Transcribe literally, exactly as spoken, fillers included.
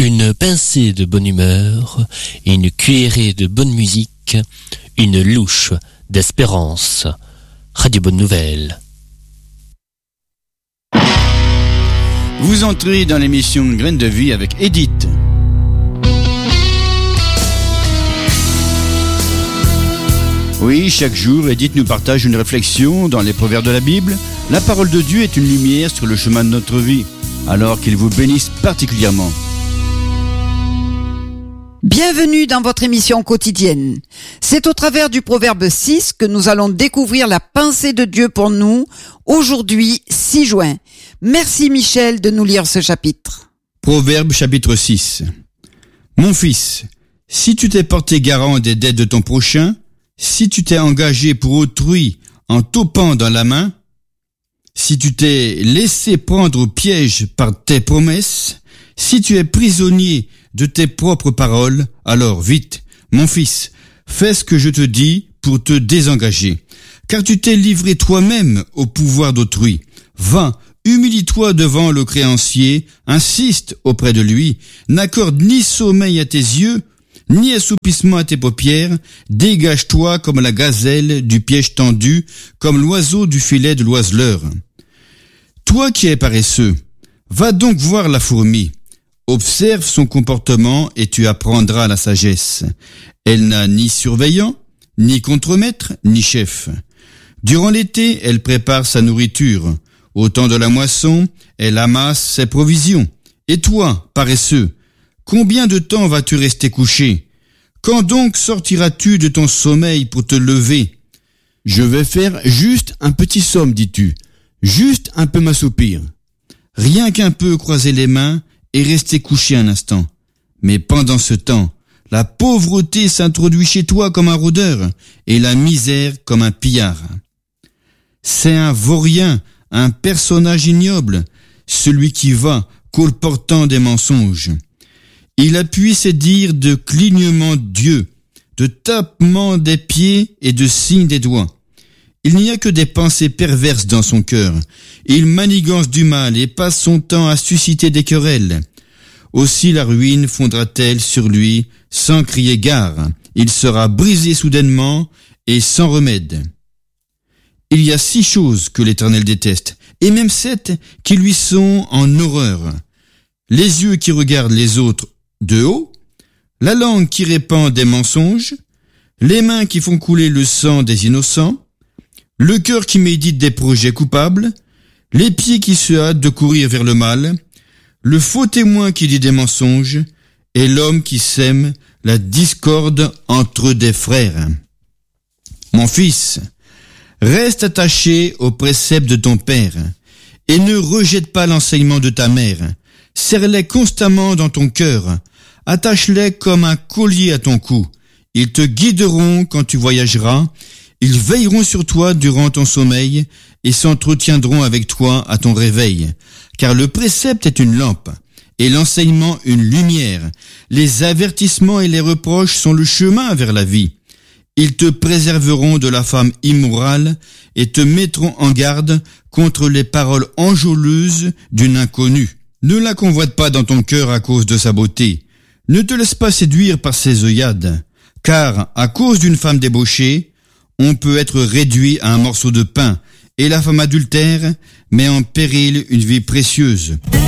Une pincée de bonne humeur, une cuillerée de bonne musique, une louche d'espérance. Radio Bonne Nouvelle. Vous entrez dans l'émission Graines de Vie avec Edith. Oui, chaque jour, Edith nous partage une réflexion dans les proverbes de la Bible. La parole de Dieu est une lumière sur le chemin de notre vie. Alors qu'il vous bénisse particulièrement. Bienvenue dans votre émission quotidienne. C'est au travers du proverbe six que nous allons découvrir la pensée de Dieu pour nous, aujourd'hui six juin. Merci Michel de nous lire ce chapitre. Proverbe chapitre six. Mon fils, si tu t'es porté garant des dettes de ton prochain, si tu t'es engagé pour autrui en topant dans la main, si tu t'es laissé prendre au piège par tes promesses, si tu es prisonnier de tes propres paroles, alors vite, mon fils, fais ce que je te dis pour te désengager. Car tu t'es livré toi-même au pouvoir d'autrui. Va, humilie-toi devant le créancier, insiste auprès de lui, n'accorde ni sommeil à tes yeux, ni assoupissement à tes paupières, dégage-toi comme la gazelle du piège tendu, comme l'oiseau du filet de l'oiseleur. Toi qui es paresseux, va donc voir la fourmi. Observe son comportement et tu apprendras la sagesse. Elle n'a ni surveillant, ni contremaître, ni chef. Durant l'été, elle prépare sa nourriture. Au temps de la moisson, elle amasse ses provisions. Et toi, paresseux, combien de temps vas-tu rester couché? Quand donc sortiras-tu de ton sommeil pour te lever? Je vais faire juste un petit somme, dis-tu. Juste un peu m'assoupir. Rien qu'un peu croiser les mains et rester couché un instant. Mais pendant ce temps, la pauvreté s'introduit chez toi comme un rôdeur et la misère comme un pillard. C'est un vaurien, un personnage ignoble, celui qui va colportant des mensonges. Il appuie ses dires de clignement d'yeux, de tapement des pieds et de signes des doigts. Il n'y a que des pensées perverses dans son cœur. Il manigance du mal et passe son temps à susciter des querelles. Aussi la ruine fondra-t-elle sur lui sans crier gare. Il sera brisé soudainement et sans remède. Il y a six choses que l'Éternel déteste, et même sept qui lui sont en horreur. Les yeux qui regardent les autres de haut, la langue qui répand des mensonges, les mains qui font couler le sang des innocents, le cœur qui médite des projets coupables, les pieds qui se hâtent de courir vers le mal, le faux témoin qui dit des mensonges, et l'homme qui sème la discorde entre des frères. Mon fils, reste attaché aux préceptes de ton père, et ne rejette pas l'enseignement de ta mère. Serre-les constamment dans ton cœur, attache-les comme un collier à ton cou. Ils te guideront quand tu voyageras, ils veilleront sur toi durant ton sommeil et s'entretiendront avec toi à ton réveil. Car le précepte est une lampe et l'enseignement une lumière. Les avertissements et les reproches sont le chemin vers la vie. Ils te préserveront de la femme immorale et te mettront en garde contre les paroles enjôleuses d'une inconnue. Ne la convoite pas dans ton cœur à cause de sa beauté. Ne te laisse pas séduire par ses œillades. Car, à cause d'une femme débauchée, on peut être réduit à un morceau de pain, et la femme adultère met en péril une vie précieuse.